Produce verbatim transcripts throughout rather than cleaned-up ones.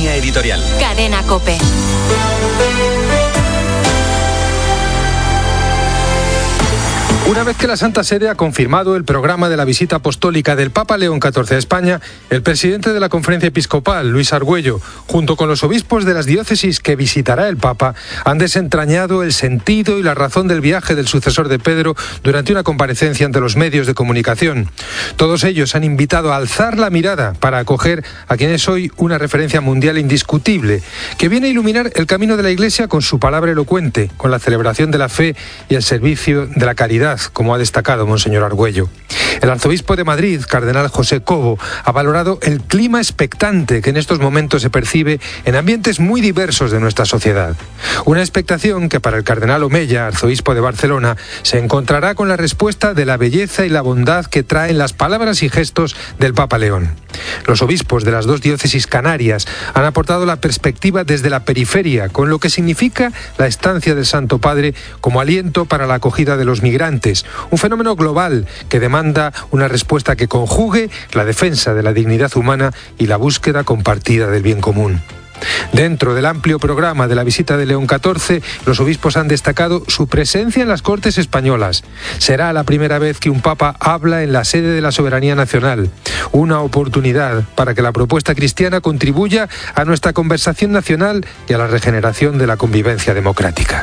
Línea editorial. Cadena COPE. Una vez que la Santa Sede ha confirmado el programa de la visita apostólica del Papa León catorce a España, el presidente de la Conferencia Episcopal, Luis Argüello, junto con los obispos de las diócesis que visitará el Papa, han desentrañado el sentido y la razón del viaje del sucesor de Pedro durante una comparecencia ante los medios de comunicación. Todos ellos han invitado a alzar la mirada para acoger a quien es hoy una referencia mundial indiscutible, que viene a iluminar el camino de la Iglesia con su palabra elocuente, con la celebración de la fe y el servicio de la caridad, como ha destacado Monseñor Argüello. El arzobispo de Madrid, cardenal José Cobo, ha valorado el clima expectante que en estos momentos se percibe en ambientes muy diversos de nuestra sociedad. Una expectación que para el cardenal Omeya, arzobispo de Barcelona, se encontrará con la respuesta de la belleza y la bondad que traen las palabras y gestos del Papa León. Los obispos de las dos diócesis canarias han aportado la perspectiva desde la periferia, con lo que significa la estancia del Santo Padre como aliento para la acogida de los migrantes, un fenómeno global que demanda una respuesta que conjugue la defensa de la dignidad humana y la búsqueda compartida del bien común. Dentro del amplio programa de la visita de León catorce, los obispos han destacado su presencia en las Cortes españolas. Será la primera vez que un papa habla en la sede de la soberanía nacional. Una oportunidad para que la propuesta cristiana contribuya a nuestra conversación nacional y a la regeneración de la convivencia democrática.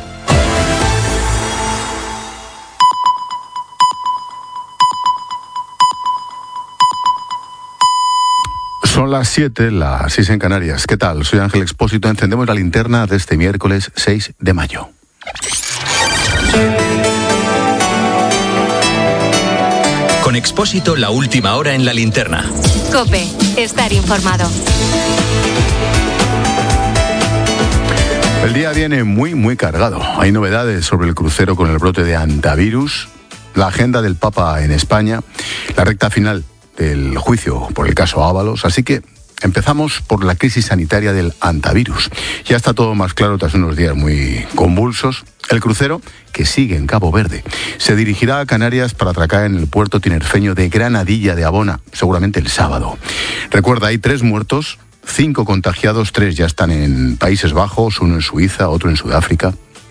Son las siete, las seis en Canarias. ¿Qué tal? Soy Ángel Expósito. Encendemos la linterna de este miércoles seis de mayo. Con Expósito, la última hora en la linterna. COPE, estar informado. El día viene muy, muy cargado. Hay novedades sobre el crucero con el brote de hantavirus, la agenda del Papa en España, la recta final del juicio por el caso Ábalos, así que empezamos por la crisis sanitaria del hantavirus. Ya está todo más claro tras unos días muy convulsos. El crucero, que sigue en Cabo Verde, se dirigirá a Canarias para atracar en el puerto tinerfeño de Granadilla de Abona, seguramente el sábado. Recuerda, hay tres muertos, cinco contagiados, tres ya están en Países Bajos, uno en Suiza, otro en Sudáfrica.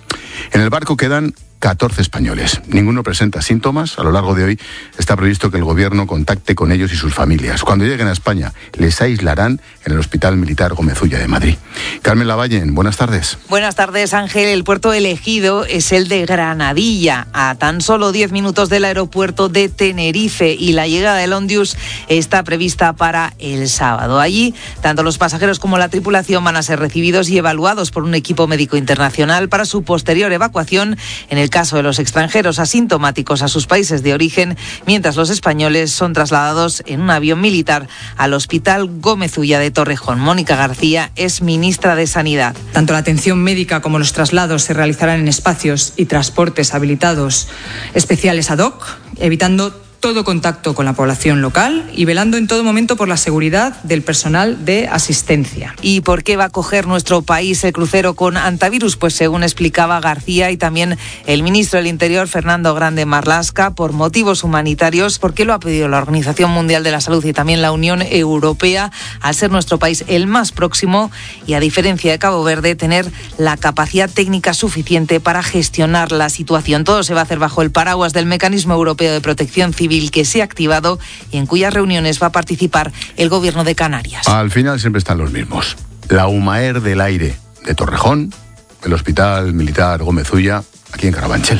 En el barco quedan catorce españoles. Ninguno presenta síntomas. A lo largo de hoy está previsto que el gobierno contacte con ellos y sus familias. Cuando lleguen a España, les aislarán en el Hospital Militar Gómez Ulla de Madrid. Carmen Lavallen, buenas tardes. Buenas tardes, Ángel. El puerto elegido es el de Granadilla, a tan solo diez minutos del aeropuerto de Tenerife, y la llegada del Ondius está prevista para el sábado. Allí, tanto los pasajeros como la tripulación van a ser recibidos y evaluados por un equipo médico internacional para su posterior evacuación en el caso de los extranjeros asintomáticos a sus países de origen, mientras los españoles son trasladados en un avión militar al Hospital Gómez Ulla de Torrejón. Mónica García es ministra de Sanidad. Tanto la atención médica como los traslados se realizarán en espacios y transportes habilitados especiales ad hoc, evitando todo contacto con la población local y velando en todo momento por la seguridad del personal de asistencia. ¿Y por qué va a coger nuestro país el crucero con hantavirus? Pues según explicaba García y también el ministro del Interior, Fernando Grande Marlaska, por motivos humanitarios, porque lo ha pedido la Organización Mundial de la Salud y también la Unión Europea, al ser nuestro país el más próximo y, a diferencia de Cabo Verde, tener la capacidad técnica suficiente para gestionar la situación. Todo se va a hacer bajo el paraguas del Mecanismo Europeo de Protección Civil, que se ha activado y en cuyas reuniones va a participar el Gobierno de Canarias. Al final siempre están los mismos. La UMAER del Aire de Torrejón, el Hospital Militar Gómez Ulla, aquí en Carabanchel.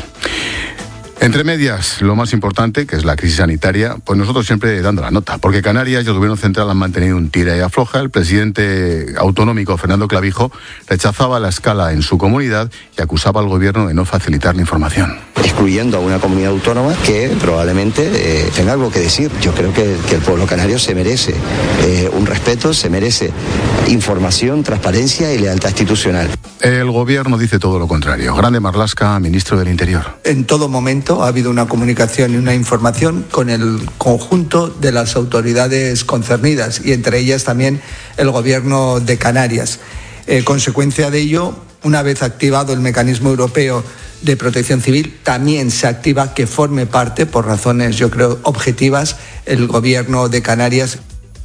Entre medias, lo más importante, que es la crisis sanitaria, pues nosotros siempre dando la nota, porque Canarias y el Gobierno central han mantenido un tira y afloja. El presidente autonómico, Fernando Clavijo, rechazaba la escala en su comunidad y acusaba al Gobierno de no facilitar la información. Excluyendo a una comunidad autónoma que probablemente eh, tenga algo que decir. Yo creo que, que el pueblo canario se merece eh, un respeto, se merece información, transparencia y lealtad institucional. El Gobierno dice todo lo contrario. Grande Marlaska, ministro del Interior. En todo momento ha habido una comunicación y una información con el conjunto de las autoridades concernidas y entre ellas también el Gobierno de Canarias. Eh, consecuencia de ello, una vez activado el mecanismo europeo de protección civil, también se activa que forme parte, por razones yo creo objetivas, el Gobierno de Canarias.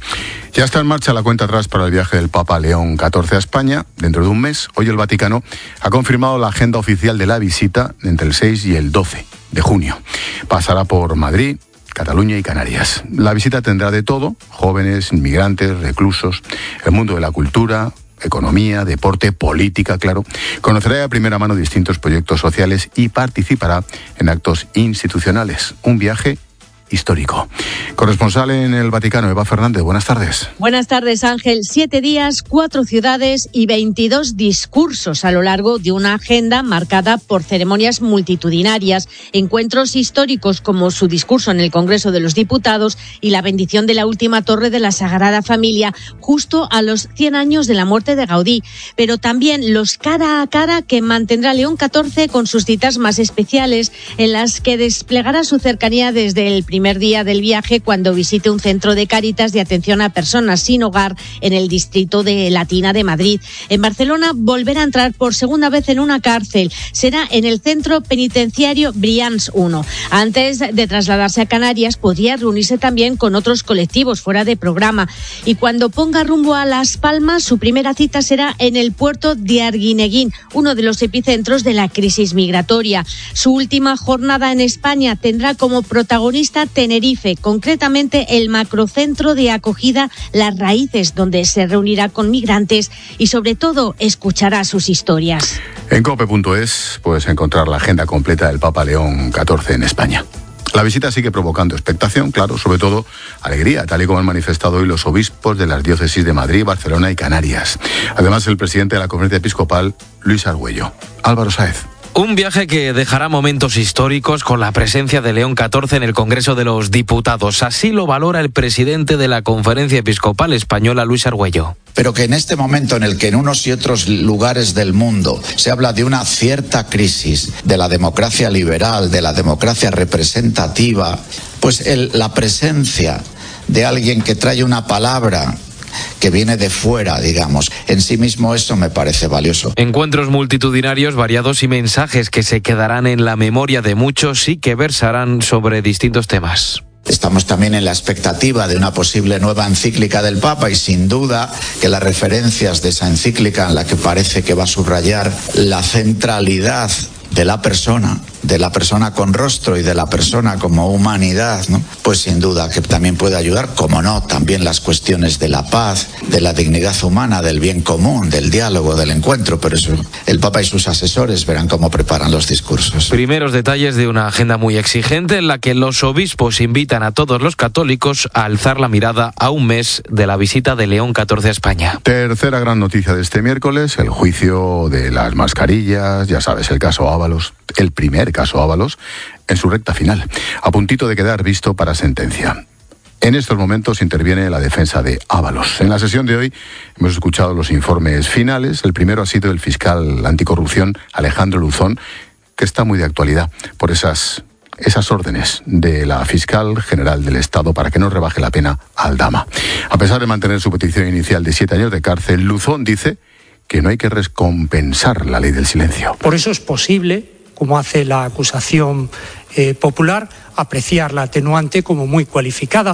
Ya está en marcha la cuenta atrás para el viaje del Papa León catorce a España dentro de un mes. Hoy el Vaticano ha confirmado la agenda oficial de la visita entre el seis y el doce de junio. Pasará por Madrid, Cataluña y Canarias. La visita tendrá de todo: jóvenes, inmigrantes, reclusos, el mundo de la cultura, economía, deporte, política, claro. Conocerá de primera mano distintos proyectos sociales y participará en actos institucionales. Un viaje histórico. Corresponsal en el Vaticano, Eva Fernández, buenas tardes. Buenas tardes, Ángel. Siete días, cuatro ciudades y veintidós discursos a lo largo de una agenda marcada por ceremonias multitudinarias, encuentros históricos como su discurso en el Congreso de los Diputados y la bendición de la última torre de la Sagrada Familia justo a los cien años de la muerte de Gaudí, pero también los cara a cara que mantendrá León catorce con sus citas más especiales, en las que desplegará su cercanía desde el primer primer día del viaje, cuando visite un centro de Cáritas de atención a personas sin hogar en el distrito de Latina de Madrid. En Barcelona volverá a entrar por segunda vez en una cárcel. Será en el centro penitenciario Brians uno. Antes de trasladarse a Canarias, podría reunirse también con otros colectivos fuera de programa. Y cuando ponga rumbo a Las Palmas, su primera cita será en el puerto de Arguineguín, uno de los epicentros de la crisis migratoria. Su última jornada en España tendrá como protagonista Tenerife, concretamente el macrocentro de acogida Las Raíces, donde se reunirá con migrantes y sobre todo escuchará sus historias. En cope punto es puedes encontrar la agenda completa del Papa León catorce en España. La visita sigue provocando expectación, claro, sobre todo alegría, tal y como han manifestado hoy los obispos de las diócesis de Madrid, Barcelona y Canarias. Además, el presidente de la Conferencia Episcopal, Luis Argüello. Álvaro Sáez. Un viaje que dejará momentos históricos con la presencia de León catorce en el Congreso de los Diputados. Así lo valora el presidente de la Conferencia Episcopal Española, Luis Argüello. Pero que en este momento en el que en unos y otros lugares del mundo se habla de una cierta crisis de la democracia liberal, de la democracia representativa, pues el, la presencia de alguien que trae una palabra que viene de fuera, digamos, en sí mismo, eso me parece valioso. Encuentros multitudinarios, variados y mensajes que se quedarán en la memoria de muchos y que versarán sobre distintos temas. Estamos también en la expectativa de una posible nueva encíclica del Papa y sin duda que las referencias de esa encíclica, en la que parece que va a subrayar la centralidad de la persona, de la persona con rostro y de la persona como humanidad, ¿no? Pues sin duda que también puede ayudar, como no, también las cuestiones de la paz, de la dignidad humana, del bien común, del diálogo, del encuentro, pero eso el Papa y sus asesores verán cómo preparan los discursos. Primeros detalles de una agenda muy exigente en la que los obispos invitan a todos los católicos a alzar la mirada a un mes de la visita de León catorce a España. Tercera gran noticia de este miércoles, el juicio de las mascarillas, ya sabes, el caso Ábalos, el primer caso Ábalos, en su recta final, a puntito de quedar visto para sentencia. En estos momentos interviene la defensa de Ábalos. En la sesión de hoy hemos escuchado los informes finales. El primero ha sido del fiscal anticorrupción Alejandro Luzón, que está muy de actualidad por esas, esas órdenes de la fiscal general del Estado para que no rebaje la pena a Aldama. A pesar de mantener su petición inicial de siete años de cárcel, Luzón dice que no hay que recompensar la ley del silencio. Por eso es posible, como hace la acusación eh, popular, apreciar la atenuante como muy cualificada,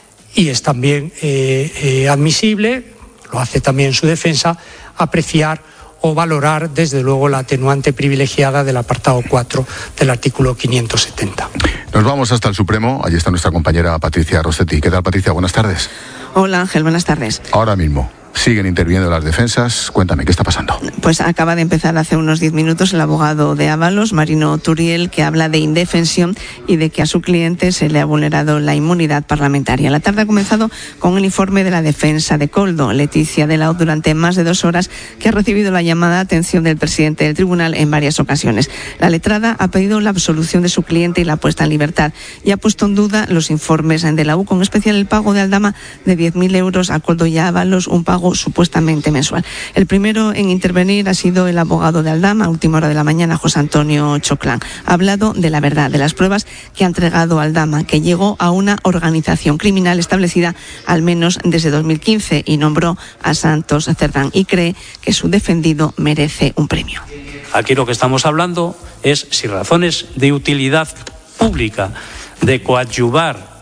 y es también eh, eh, admisible, lo hace también su defensa, apreciar o valorar desde luego la atenuante privilegiada del apartado cuatro del artículo quinientos setenta. Nos vamos hasta el Supremo, allí está nuestra compañera Patricia Rossetti. ¿Qué tal, Patricia? Buenas tardes. Hola, Ángel, buenas tardes. Ahora mismo siguen interviniendo las defensas. Cuéntame, ¿qué está pasando? Pues acaba de empezar hace unos diez minutos el abogado de Ábalos, Marino Turiel, que habla de indefensión y de que a su cliente se le ha vulnerado la inmunidad parlamentaria. La tarde ha comenzado con el informe de la defensa de Koldo, Leticia de Lao, durante más de dos horas, que ha recibido la llamada de atención del presidente del tribunal en varias ocasiones. La letrada ha pedido la absolución de su cliente y la puesta en libertad, y ha puesto en duda los informes de la U, con especial el pago de Aldama de diez mil euros a Koldo y a Ábalos, un pago supuestamente mensual. El primero en intervenir ha sido el abogado de Aldama, a última hora de la mañana, José Antonio Choclán. Ha hablado de la verdad, de las pruebas que ha entregado Aldama, que llegó a una organización criminal establecida al menos desde dos mil quince y nombró a Santos Cerdán, y cree que su defendido merece un premio. Aquí lo que estamos hablando es si razones de utilidad pública, de coadyuvar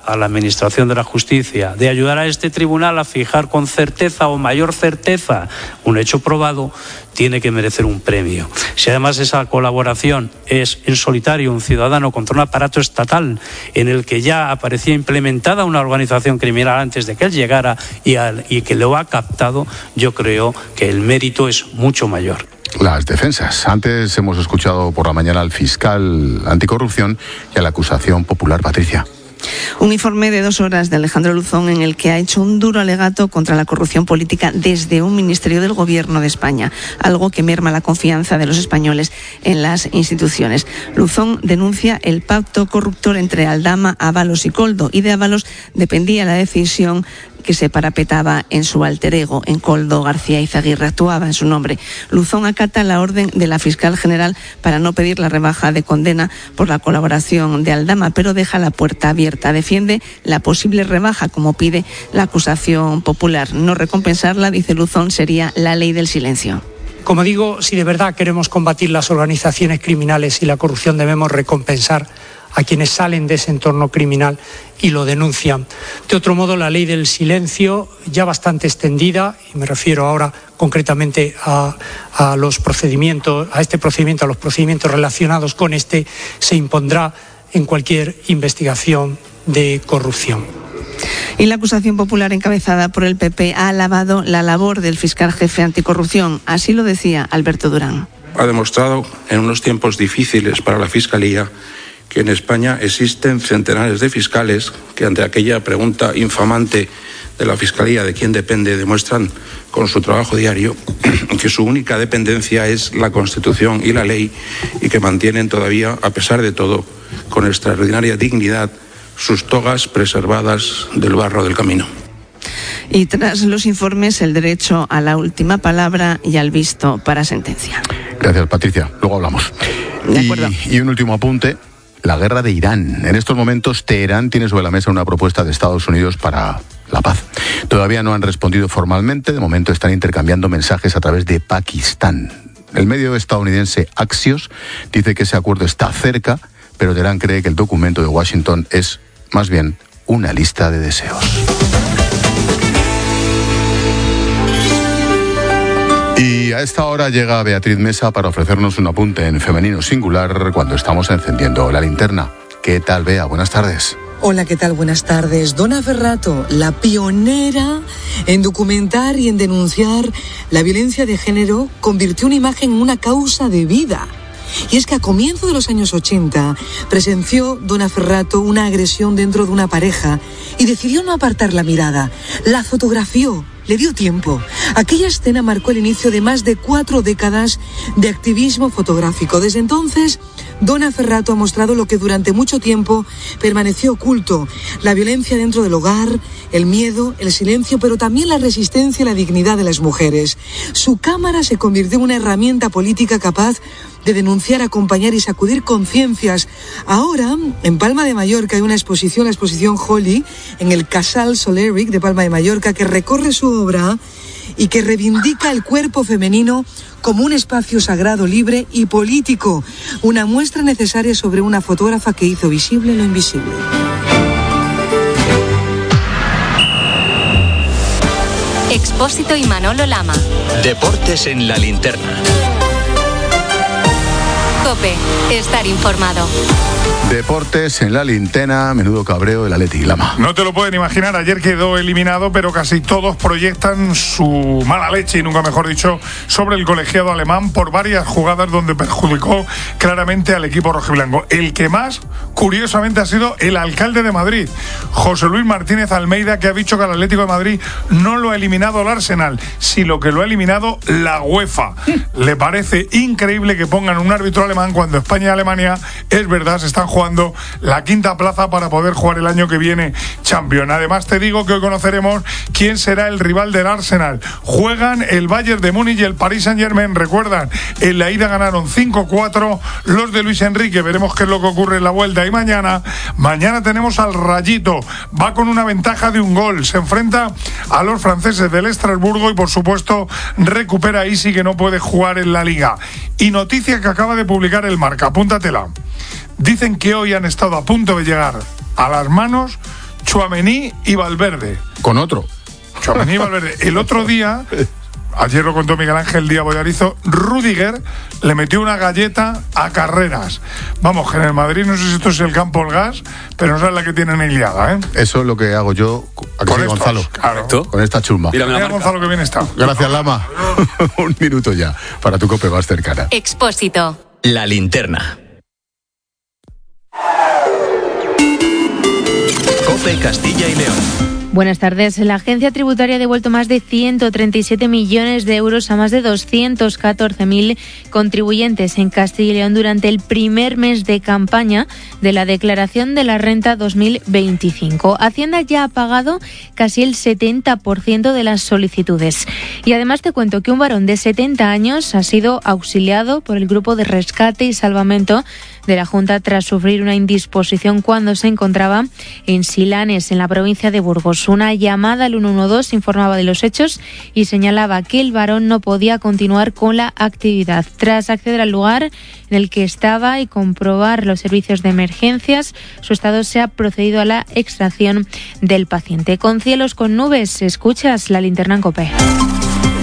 a la Administración de la Justicia de ayudar a este tribunal a fijar con certeza o mayor certeza un hecho probado, tiene que merecer un premio. Si además esa colaboración es en solitario un ciudadano contra un aparato estatal en el que ya aparecía implementada una organización criminal antes de que él llegara y, al, y que lo ha captado, yo creo que el mérito es mucho mayor. Las defensas. Antes hemos escuchado por la mañana al fiscal anticorrupción y a la acusación popular. Patricia. Un informe de dos horas de Alejandro Luzón en el que ha hecho un duro alegato contra la corrupción política desde un ministerio del Gobierno de España, algo que merma la confianza de los españoles en las instituciones. Luzón denuncia el pacto corruptor entre Aldama, Ábalos y Koldo, y de Ábalos dependía la decisión que se parapetaba en su alter ego. En Koldo, García Izaguirre actuaba en su nombre. Luzón acata la orden de la fiscal general para no pedir la rebaja de condena por la colaboración de Aldama, pero deja la puerta abierta. Defiende la posible rebaja, como pide la acusación popular. No recompensarla, dice Luzón, sería la ley del silencio. Como digo, si de verdad queremos combatir las organizaciones criminales y la corrupción, debemos recompensar a quienes salen de ese entorno criminal y lo denuncian. De otro modo, la ley del silencio, ya bastante extendida, y me refiero ahora concretamente a, a los procedimientos, a este procedimiento, a los procedimientos relacionados con este, se impondrá en cualquier investigación de corrupción. Y la acusación popular encabezada por el P P ha alabado la labor del fiscal jefe anticorrupción. Así lo decía Alberto Durán. Ha demostrado en unos tiempos difíciles para la Fiscalía que en España existen centenares de fiscales que, ante aquella pregunta infamante de la Fiscalía de quién depende, demuestran con su trabajo diario que su única dependencia es la Constitución y la ley, y que mantienen todavía, a pesar de todo, con extraordinaria dignidad, sus togas preservadas del barro del camino. Y tras los informes, el derecho a la última palabra y al visto para sentencia. Gracias, Patricia. Luego hablamos. De acuerdo. Y, y un último apunte. La guerra de Irán. En estos momentos, Teherán tiene sobre la mesa una propuesta de Estados Unidos para la paz. Todavía no han respondido formalmente. De momento están intercambiando mensajes a través de Pakistán. El medio estadounidense Axios dice que ese acuerdo está cerca, pero Teherán cree que el documento de Washington es, más bien, una lista de deseos. Y a esta hora llega Beatriz Mesa para ofrecernos un apunte en femenino singular cuando estamos encendiendo la linterna. ¿Qué tal, Bea? Buenas tardes. Hola, ¿qué tal? Buenas tardes. Donna Ferrato, la pionera en documentar y en denunciar la violencia de género, convirtió una imagen en una causa de vida. Y es que a comienzos de los años ochenta presenció Donna Ferrato una agresión dentro de una pareja y decidió no apartar la mirada. La fotografió, le dio tiempo. Aquella escena marcó el inicio de más de cuatro décadas de activismo fotográfico. Desde entonces, Donna Ferrato ha mostrado lo que durante mucho tiempo permaneció oculto: la violencia dentro del hogar, el miedo, el silencio, pero también la resistencia y la dignidad de las mujeres. Su cámara se convirtió en una herramienta política capaz de denunciar, acompañar y sacudir conciencias. Ahora, en Palma de Mallorca hay una exposición, la exposición Holly, en el Casal Soleric de Palma de Mallorca, que recorre su obra y que reivindica el cuerpo femenino como un espacio sagrado, libre y político. Una muestra necesaria sobre una fotógrafa que hizo visible lo invisible. Expósito y Manolo Lama. Deportes en la linterna. COPE. Estar informado. Deportes en la linterna, menudo cabreo del Athletic, Lama. No te lo pueden imaginar, ayer quedó eliminado, pero casi todos proyectan su mala leche, y nunca mejor dicho, sobre el colegiado alemán por varias jugadas donde perjudicó claramente al equipo rojiblanco. El que más, curiosamente, ha sido el alcalde de Madrid, José Luis Martínez Almeida, que ha dicho que al Atlético de Madrid no lo ha eliminado el Arsenal, sino que lo ha eliminado la UEFA. Le parece increíble que pongan un árbitro alemán cuando España y Alemania, es verdad, se están jugando la quinta plaza para poder jugar el año que viene Champions. Además, te digo que hoy conoceremos quién será el rival del Arsenal. Juegan el Bayern de Múnich y el Paris Saint-Germain. Recuerdan, en la ida ganaron cinco cuatro los de Luis Enrique. Veremos qué es lo que ocurre en la vuelta. Y mañana, mañana tenemos al Rayito. Va con una ventaja de un gol. Se enfrenta a los franceses del Estrasburgo y, por supuesto, recupera a Isi, que no puede jugar en la Liga. Y noticia que acaba de publicar el Marca. Apúntatela. Dicen que hoy han estado a punto de llegar a las manos Tchouaméni y Valverde. Con otro. Tchouaméni y Valverde. El otro día, ayer lo contó Miguel Ángel Díaz Bollarizo, Rüdiger le metió una galleta a Carreras. Vamos, que en el Madrid no sé si esto es el campo el gas, pero no es la que tienen ahí liada, ¿eh? Eso es lo que hago yo, ¿a que sí, Gonzalo? Claro. Con esta chusma. Mira, mira Gonzalo, que bien está. Gracias, Lama. Un minuto ya, para tu COPE más cercana. Expósito. La linterna. COPE Castilla y León. Buenas tardes. La agencia tributaria ha devuelto más de ciento treinta y siete millones de euros a más de doscientos catorce mil contribuyentes en Castilla y León durante el primer mes de campaña de la declaración de la renta dos mil veinticinco. Hacienda ya ha pagado casi el setenta por ciento de las solicitudes. Y además te cuento que un varón de setenta años ha sido auxiliado por el Grupo de Rescate y Salvamento de la Junta tras sufrir una indisposición cuando se encontraba en Silanes, en la provincia de Burgos. Una llamada al ciento doce informaba de los hechos y señalaba que el varón no podía continuar con la actividad. Tras acceder al lugar en el que estaba y comprobar los servicios de emergencias, su estado se ha procedido a la extracción del paciente. Con cielos con nubes, escuchas la linterna en COPE.